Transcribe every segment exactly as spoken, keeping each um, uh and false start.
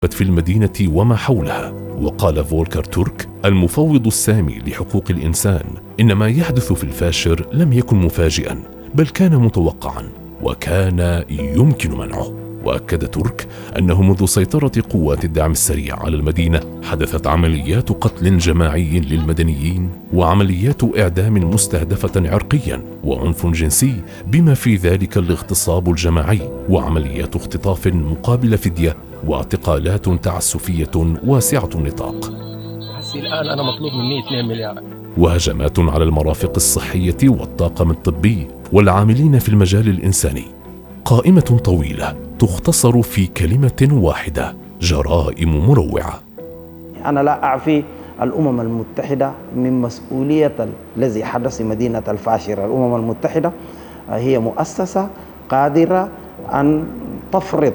في المدينة وما حولها. وقال فولكر تورك المفوض السامي لحقوق الإنسان إن ما يحدث في الفاشر لم يكن مفاجئا، بل كان متوقعا وكان يمكن منعه. وأكد تورك أنه منذ سيطرة قوات الدعم السريع على المدينة حدثت عمليات قتل جماعي للمدنيين وعمليات إعدام مستهدفة عرقيا وعنف جنسي، بما في ذلك الاغتصاب الجماعي وعمليات اختطاف مقابل فدية واعتقالات تعسفية واسعة النطاق. الآن أنا مطلوب مني اثنين مليار. وهجمات على المرافق الصحية والطاقم الطبي والعاملين في المجال الإنساني. قائمة طويلة تختصر في كلمة واحدة: جرائم مروعة. أنا لا أعفي الأمم المتحدة من مسؤولية الذي حدث في مدينة الفاشر. الأمم المتحدة هي مؤسسة قادرة أن تفرض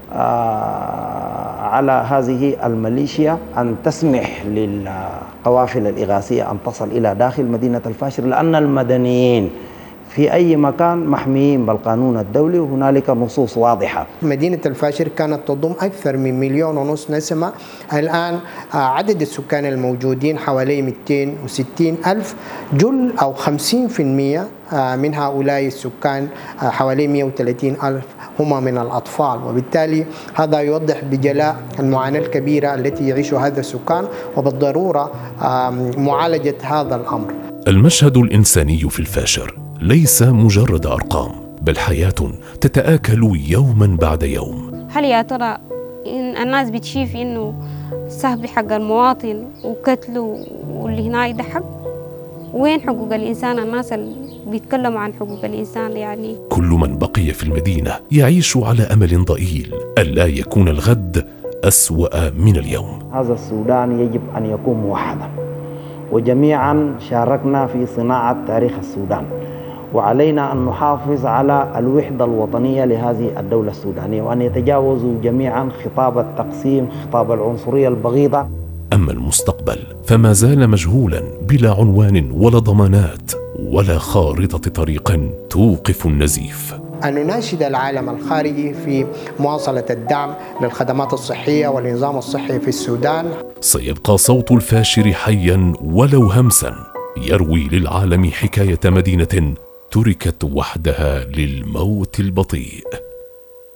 على هذه الميليشيا أن تسمح للقوافل الإغاثية أن تصل إلى داخل مدينة الفاشر، لأن المدنيين في أي مكان محميين بالقانون الدولي وهنالك نصوص واضحة. مدينة الفاشر كانت تضم أكثر من مليون ونصف نسمة. الآن عدد السكان الموجودين حوالي مئتين وستين ألف. جل أو خمسين بالمئة من هؤلاء السكان حوالي مئة وثلاثين ألف هم من الأطفال، وبالتالي هذا يوضح بجلاء المعاناة الكبيرة التي يعيشها هذا السكان، وبالضرورة معالجة هذا الأمر. المشهد الإنساني في الفاشر ليس مجرد أرقام، بل حياة تتآكل يوما بعد يوم. هل يا ترى إن الناس بتشوف إنه سحب حق المواطن وقتله واللي هنا ده حق؟ وين حقوق الإنسان؟ الناس اللي بيتكلموا عن حقوق الإنسان يعني. كل من بقي في المدينة يعيش على أمل ضئيل ألا يكون الغد أسوأ من اليوم. هذا السودان يجب أن يكون موحدا، وجميعا شاركنا في صناعة تاريخ السودان، وعلينا أن نحافظ على الوحدة الوطنية لهذه الدولة السودانية، وأن يتجاوزوا جميعا خطاب التقسيم، خطاب العنصرية البغيضة. أما المستقبل فما زال مجهولا بلا عنوان ولا ضمانات ولا خارطة طريق توقف النزيف. أن نناشد العالم الخارجي في مواصلة الدعم للخدمات الصحية والنظام الصحي في السودان. سيبقى صوت الفاشر حيا ولو همسا، يروي للعالم حكاية مدينة تركت وحدها للموت البطيء.